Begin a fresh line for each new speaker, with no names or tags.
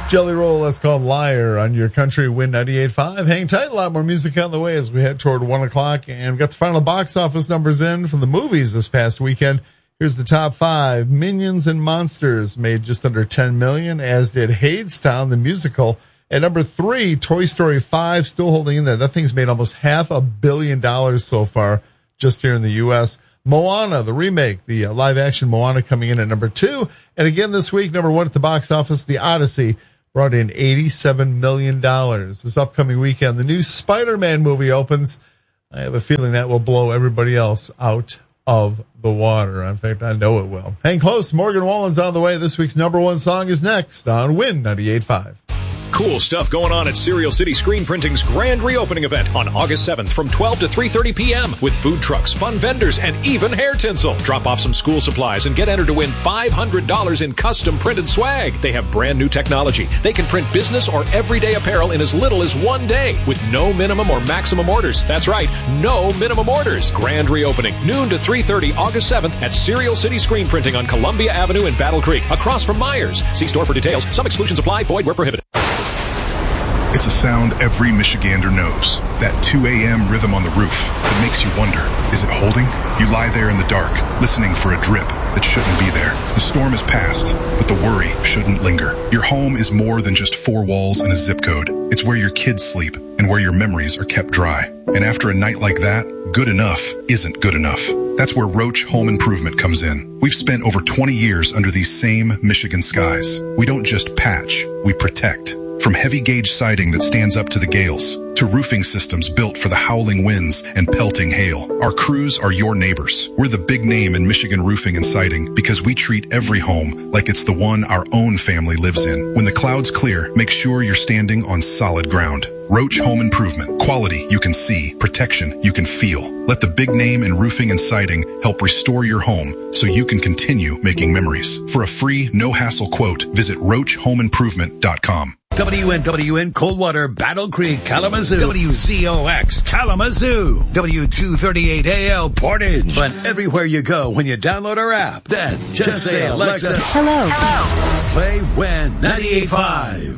Jelly Roll, that's called Liar on your country Win 98.5. Hang tight, a lot more music on the way as we head toward 1 o'clock. And we got the final box office numbers in from the movies this past weekend. Here's the top 5. Minions and Monsters made just under $10 million, as did Hadestown, the musical. At number 3, Toy Story 5, still holding in there. That thing's made almost $500 million so far just here in the U.S. Moana, the remake, the live-action Moana coming in at number 2. And again this week, number 1 at the box office, The Odyssey, brought in $87 million. This upcoming weekend, the new Spider-Man movie opens. I have a feeling that will blow everybody else out of the water. In fact, I know it will. Hang close. Morgan Wallen's on the way. This week's number 1 song is next on Win 98.5.
Cool stuff going on at Serial City Screen Printing's grand reopening event on August 7th from 12 to 3:30 p.m. with food trucks, fun vendors, and even hair tinsel. Drop off some school supplies and get entered to win $500 in custom printed swag. They have brand new technology. They can print business or everyday apparel in as little as 1 day with no minimum or maximum orders. That's right, no minimum orders. Grand reopening, noon to 3:30 August 7th at Serial City Screen Printing on Columbia Avenue in Battle Creek, across from Myers. See store for details. Some exclusions apply. Void where prohibited.
It's a sound every Michigander knows. That 2 a.m. rhythm on the roof that makes you wonder, is it holding? You lie there in the dark, listening for a drip that shouldn't be there. The storm is past, but the worry shouldn't linger. Your home is more than just 4 walls and a zip code. It's where your kids sleep and where your memories are kept dry. And after a night like that, good enough isn't good enough. That's where Roach Home Improvement comes in. We've spent over 20 years under these same Michigan skies. We don't just patch, we protect. From heavy gauge siding that stands up to the gales, to roofing systems built for the howling winds and pelting hail, our crews are your neighbors. We're the big name in Michigan roofing and siding because we treat every home like it's the one our own family lives in. When the clouds clear, make sure you're standing on solid ground. Roach Home Improvement. Quality you can see, protection you can feel. Let the big name in roofing and siding help restore your home so you can continue making memories. For a free, no-hassle quote, visit roachhomeimprovement.com.
WNWN Coldwater, Battle Creek, Kalamazoo. WZOX, Kalamazoo. W238AL Portage. But everywhere you go when you download our app, then just say, Alexa,
Hello.
Play Win 98.5.